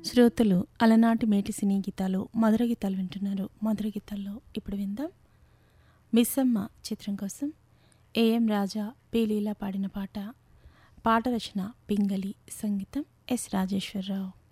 శ్రోతలు అలనాటి మేటి సినీ గీతాలు మధుర గీతాలు వింటున్నారు. మధుర గీతాల్లో ఇప్పుడు విందాం మిస్సమ్మ చిత్రం కోసం ఏఎం రాజా పి లీలా పాడిన పాట. పాట రచన పింగళి, సంగీతం ఎస్ రాజేశ్వరరావు.